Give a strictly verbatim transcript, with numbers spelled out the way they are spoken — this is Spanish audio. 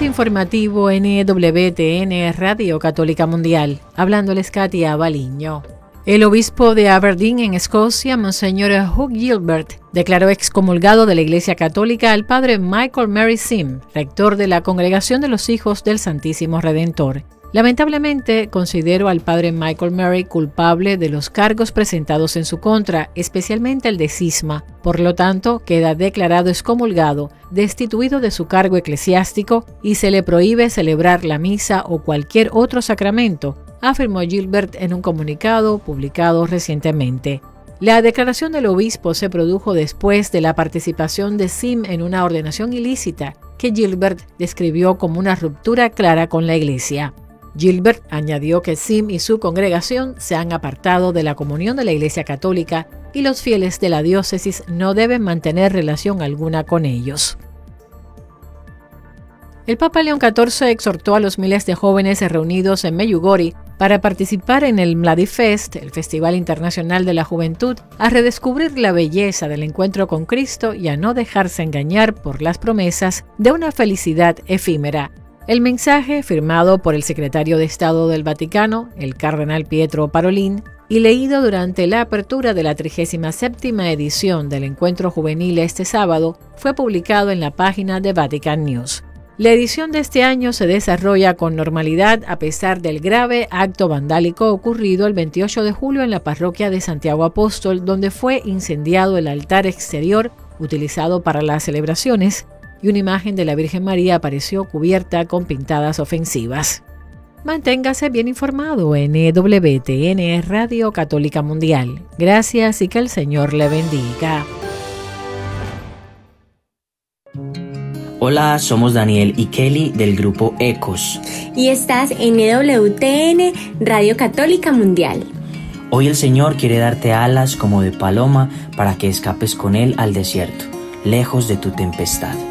Avance informativo N W T N Radio Católica Mundial. Hablándoles Katia Baliño. El obispo de Aberdeen, en Escocia, Monseñor Hugh Gilbert, declaró excomulgado de la Iglesia Católica al padre Michael Mary Sim, rector de la Congregación de los Hijos del Santísimo Redentor. Lamentablemente, considero al padre Michael Mary culpable de los cargos presentados en su contra, especialmente el de cisma. Por lo tanto, queda declarado excomulgado, destituido de su cargo eclesiástico y se le prohíbe celebrar la misa o cualquier otro sacramento, afirmó Gilbert en un comunicado publicado recientemente. La declaración del obispo se produjo después de la participación de Sim en una ordenación ilícita que Gilbert describió como una ruptura clara con la Iglesia. Gilbert añadió que Sim y su congregación se han apartado de la comunión de la Iglesia Católica y los fieles de la diócesis no deben mantener relación alguna con ellos. El Papa León catorce exhortó a los miles de jóvenes reunidos en Medjugorje para participar en el Mladifest, el Festival Internacional de la Juventud, a redescubrir la belleza del encuentro con Cristo y a no dejarse engañar por las promesas de una felicidad efímera. El mensaje, firmado por el secretario de Estado del Vaticano, el cardenal Pietro Parolin, y leído durante la apertura de la trigésima séptima edición del Encuentro Juvenil este sábado, fue publicado en la página de Vatican News. La edición de este año se desarrolla con normalidad a pesar del grave acto vandálico ocurrido el veintiocho de julio en la parroquia de Santiago Apóstol, donde fue incendiado el altar exterior utilizado para las celebraciones, y una imagen de la Virgen María apareció cubierta con pintadas ofensivas. Manténgase bien informado en W T N Radio Católica Mundial. Gracias y que el Señor le bendiga. Hola, somos Daniel y Kelly del grupo Ecos. Y estás en W T N Radio Católica Mundial. Hoy el Señor quiere darte alas como de paloma para que escapes con Él al desierto, lejos de tu tempestad.